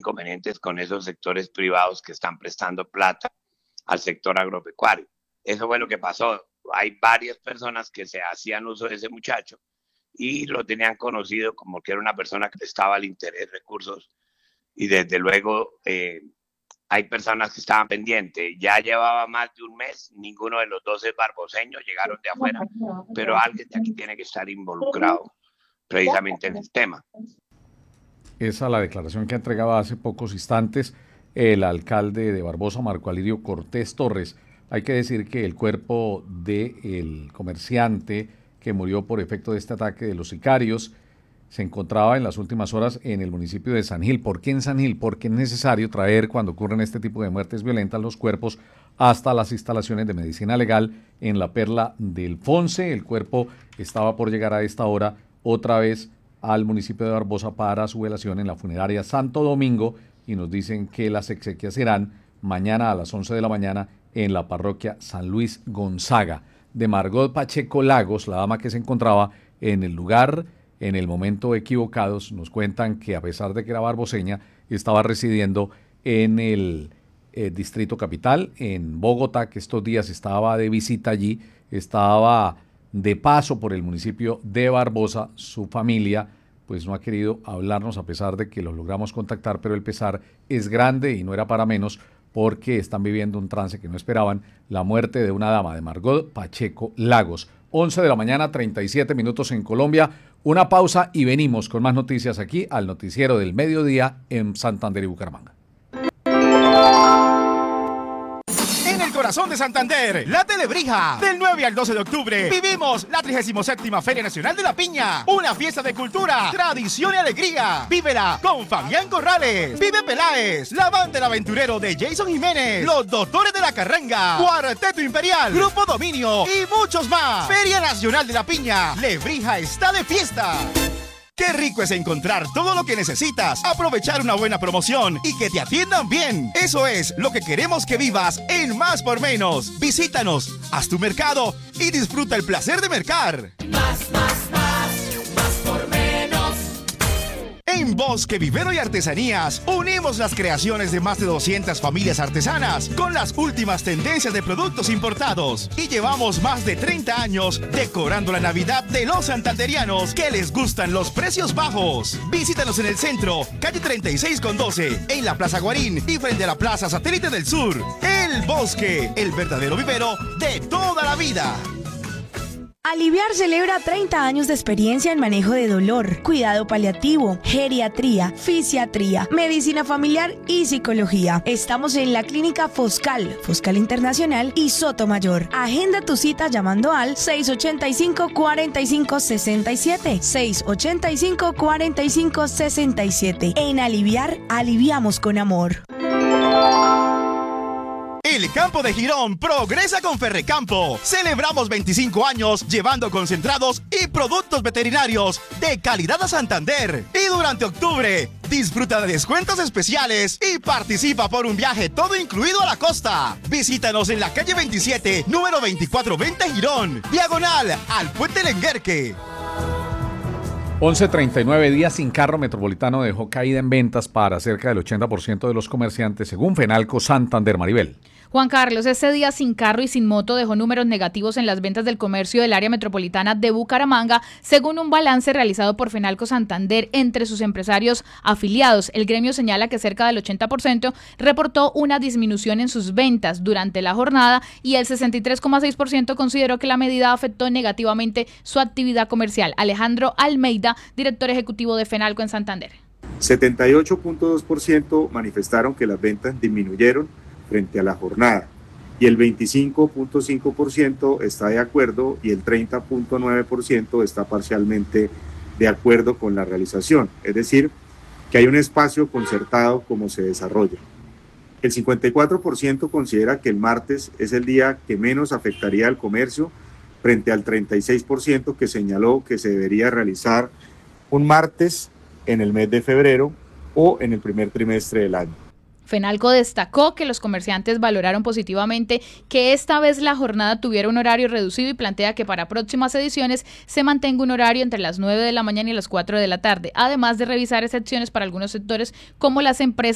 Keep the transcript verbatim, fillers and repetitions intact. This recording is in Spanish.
inconvenientes con esos sectores privados que están prestando plata al sector agropecuario. Eso fue lo que pasó. Hay varias personas que se hacían uso de ese muchacho y lo tenían conocido como que era una persona que prestaba al interés recursos, y desde luego eh, hay personas que estaban pendientes. Ya llevaba más de un mes, ninguno de los doce barboseños llegaron de afuera, pero alguien de aquí tiene que estar involucrado precisamente en el tema. Esa es la declaración que entregaba hace pocos instantes el alcalde de Barbosa, Marco Alirio Cortés Torres. Hay que decir que el cuerpo del comerciante que murió por efecto de este ataque de los sicarios se encontraba en las últimas horas en el municipio de San Gil. ¿Por qué en San Gil? Porque es necesario traer, cuando ocurren este tipo de muertes violentas, los cuerpos hasta las instalaciones de medicina legal en la Perla del Fonce. El cuerpo estaba por llegar a esta hora otra vez al municipio de Barbosa para su velación en la funeraria Santo Domingo, y nos dicen que las exequias serán mañana a las once de la mañana en la parroquia San Luis Gonzaga. De Margot Pacheco Lagos, la dama que se encontraba en el lugar en el momento equivocado, nos cuentan que a pesar de que era barboseña, estaba residiendo en el eh, Distrito Capital, en Bogotá, que estos días estaba de visita allí, estaba de paso por el municipio de Barbosa. Su familia pues no ha querido hablarnos a pesar de que los logramos contactar, pero el pesar es grande y no era para menos, porque están viviendo un trance que no esperaban, la muerte de una dama, de Margot Pacheco Lagos. once de la mañana, treinta y siete minutos en Colombia. Una pausa y venimos con más noticias aquí al Noticiero del Mediodía en Santander y Bucaramanga. Corazón de Santander, la Telebrija. Del nueve al doce de octubre vivimos la trigésima séptima Feria Nacional de la Piña, una fiesta de cultura, tradición y alegría. Vívela con Fabián Corrales, Vive Peláez, la banda del aventurero de Jason Jiménez, los Doctores de la Carranga, Cuarteto Imperial, Grupo Dominio y muchos más. Feria Nacional de la Piña, Lebrija está de fiesta. Qué rico es encontrar todo lo que necesitas, aprovechar una buena promoción y que te atiendan bien. Eso es lo que queremos que vivas en Más por Menos. Visítanos, haz tu mercado y disfruta el placer de mercar. Más, más, más, más por menos. En Bosque Vivero y Artesanías unimos las creaciones de más de doscientas familias artesanas con las últimas tendencias de productos importados, y llevamos más de treinta años decorando la Navidad de los santanderianos que les gustan los precios bajos. Visítanos en el centro, calle treinta y seis con doce, en la Plaza Guarín y frente a la Plaza Satélite del Sur. El Bosque, el verdadero vivero de toda la vida. Aliviar celebra treinta años de experiencia en manejo de dolor, cuidado paliativo, geriatría, fisiatría, medicina familiar y psicología. Estamos en la clínica Foscal, Foscal Internacional y Sotomayor. Agenda tu cita llamando al seis ochenta y cinco, cuarenta y cinco, sesenta y siete, seis ochenta y cinco, cuarenta y cinco, sesenta y siete. En Aliviar, aliviamos con amor. El campo de Girón progresa con Ferrecampo. Celebramos veinticinco años llevando concentrados y productos veterinarios de calidad a Santander. Y durante octubre, disfruta de descuentos especiales y participa por un viaje todo incluido a la costa. Visítanos en la calle veintisiete, número veinticuatro veinte Girón, diagonal al Puente Lenguerque. once treinta y nueve, días sin carro. Metropolitano dejó caída en ventas para cerca del ochenta por ciento de los comerciantes, según Fenalco Santander. Maribel. Juan Carlos, este día sin carro y sin moto dejó números negativos en las ventas del comercio del área metropolitana de Bucaramanga, según un balance realizado por Fenalco Santander entre sus empresarios afiliados. El gremio señala que cerca del ochenta por ciento reportó una disminución en sus ventas durante la jornada y el sesenta y tres coma seis por ciento consideró que la medida afectó negativamente su actividad comercial. Alejandro Almeida, director ejecutivo de Fenalco en Santander. setenta y ocho punto dos por ciento manifestaron que las ventas disminuyeron frente a la jornada, y el veinticinco punto cinco por ciento está de acuerdo y el treinta punto nueve por ciento está parcialmente de acuerdo con la realización, es decir, que hay un espacio concertado como se desarrolla. El cincuenta y cuatro por ciento considera que el martes es el día que menos afectaría al comercio, frente al treinta y seis por ciento que señaló que se debería realizar un martes en el mes de febrero o en el primer trimestre del año. Fenalco destacó que los comerciantes valoraron positivamente que esta vez la jornada tuviera un horario reducido y plantea que para próximas ediciones se mantenga un horario entre las nueve de la mañana y las cuatro de la tarde, además de revisar excepciones para algunos sectores como las empresas